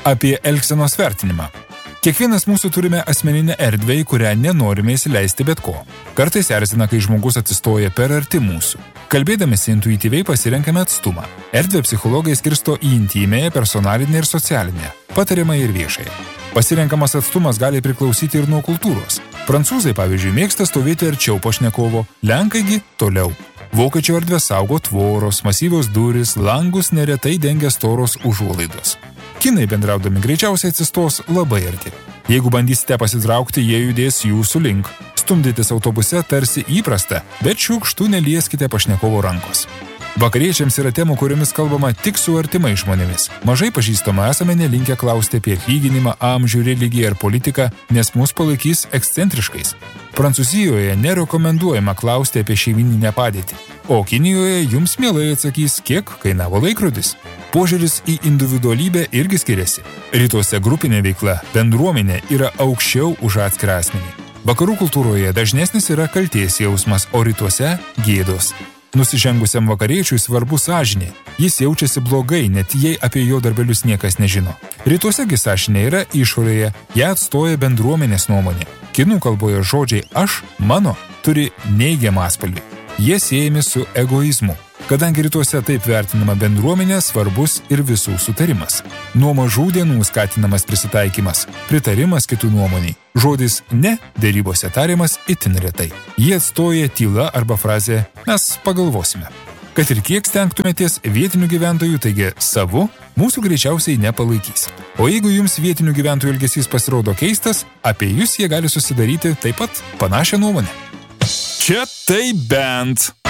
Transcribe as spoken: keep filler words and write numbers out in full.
Apie elgsenos vertinimą. Kiekvienas mūsų turime asmeninę erdvę, į kurią nenorime įsileisti bet ko. Kartais erzina, kai žmogus atsistoja per arti mūsų. Kalbėdamėsi intuityviai pasirenkame atstumą. Erdvę psichologai skirsto į intymėje, personalinę ir socialinę, patariamą ir viešąją. Pasirenkamas atstumas gali priklausyti ir nuo kultūros. Prancūzai, pavyzdžiui, mėgsta stovėti arčiau pašnekovo, lenkaigi toliau. Vokiečių erdvę saugo tvoros, masyvios durys, langus neretai dengia storos užuolaidos. Kinai bendraudami greičiausiai atsistos labai arti. Jeigu bandysite pasitraukti, jie judės jūsų link. Stumdytis autobuse tarsi įprasta, bet šiukštu nelieskite pašnekovo rankos. Vakariečiams yra temų, kuriomis kalbama tik su artimai žmonėmis. Mažai pažįstama esame nelinkę klausti apie atlyginimą, amžių, religiją ar politiką, nes mus palaikys ekscentriškais. Prancūzijoje nerekomenduojama klausti apie šeimyninę padėtį, o Kinijoje jums mielai atsakys, kiek kainavo laikrodis. Požiūris į individualybę irgi skiriasi. Rytuose grupinė veikla, bendruomenė yra aukščiau už atskirą asmenį. Vakarų kultūroje dažnesnis yra kaltės jausmas, o rytuose gėdos. Nusižengusiam vakariečiui svarbu sąžinė. Jis jaučiasi blogai, net jei apie jo darbelius niekas nežino. Rytuosegi sąžinė yra išorėje, ją atstoja bendruomenės nuomonė. Kinų kalboje žodžiai aš, mano turi neigiamą atspalvį. Jie siejami su egoizmu. Kadangi rytuose taip vertinama bendruomenė, svarbus ir visų sutarimas. Nuo mažų dienų skatinamas prisitaikymas, pritarimas kitų nuomoniai. Žodis ne derybose tariamas itin retai. Jie atstoja tyla arba frazė mes pagalvosime. Kad ir kiek stengtumėtės vietinių gyventojų, taigi savu, mūsų greičiausiai nepalaikys. O jeigu jums vietinių gyventojų elgesys pasirodo keistas, apie jūs jie gali susidaryti taip pat panašią nuomonę. Čia tai bent.